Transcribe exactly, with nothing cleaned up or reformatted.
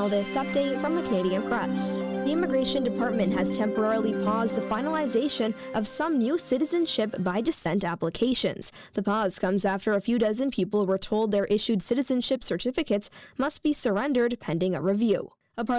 Now this update from the Canadian Press. The Immigration Department has temporarily paused the finalization of some new citizenship by descent applications. The pause comes after a few dozen people were told their issued citizenship certificates must be surrendered pending a review.